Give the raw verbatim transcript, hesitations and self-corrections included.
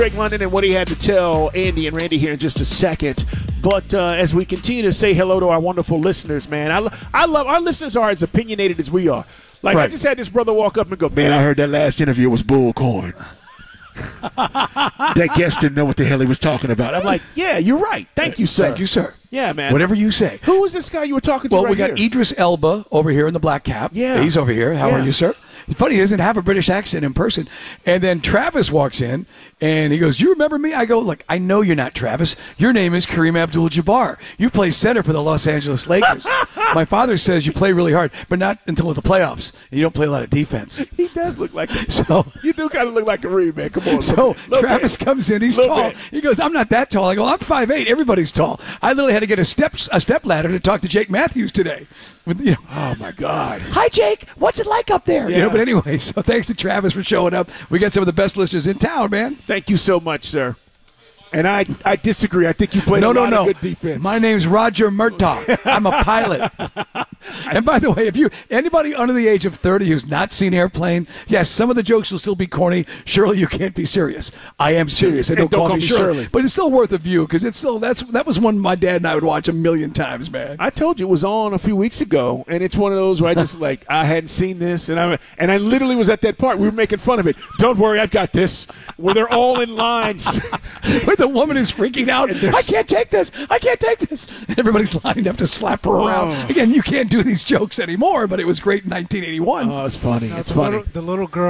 Greg London and what he had to tell Andy and Randy here in just a second. But uh, as we continue to say hello to our wonderful listeners, man, I, I love our listeners are as opinionated as we are. Like, right. I just had this brother walk up and go, man, I heard that last interview was bullcorn. That guest didn't know what the hell he was talking about. I'm like, yeah, you're right. Thank you, sir. Thank you, sir. Yeah, man. Whatever you say. Who was this guy you were talking to well, right we got here? Idris Elba over here in the black cap. Yeah. He's over here. How yeah. are you, sir? It's funny, he doesn't have a British accent in person. And then Travis walks in, and he goes, you remember me? I go, look, I know you're not Travis. Your name is Kareem Abdul-Jabbar. You play center for the Los Angeles Lakers. My father says you play really hard, but not until the playoffs. And you don't play a lot of defense. He does look like – so you do kind of look like Kareem, man. Come on. So little Travis bit. comes in. He's little tall. Bit. He goes, I'm not that tall. I go, I'm five eight. Everybody's tall. I literally had to get a step a step ladder to talk to Jake Matthews today. With, you know, oh, my God. Hi, Jake. What's it like up there? Yeah. You know, but anyway, so thanks to Travis for showing up. We got some of the best listeners in town, man. Thank you so much, sir. And I I disagree. I think you played no, a no, lot no. of good defense. My name's Roger Murtaugh. I'm a pilot. And by the way, if you anybody under the age of thirty who's not seen Airplane, yes, some of the jokes will still be corny. Surely you can't be serious. I am serious. And don't, don't call, call me me Shirley. Shirley. But it's still worth a view because it's still that's that was one my dad and I would watch a million times, man. I told you it was on a few weeks ago, and it's one of those where I just like I hadn't seen this, and I and I literally was at that part. We were making fun of it. Don't worry, I've got this. Where they're all in lines. Where the woman is freaking out. I can't take this. I can't take this. And everybody's lined up to slap her around. Oh. Again, you can't do these jokes anymore, but it was great in nineteen eighty-one. Oh, it's funny. No, it's the funny. Little, the little girl.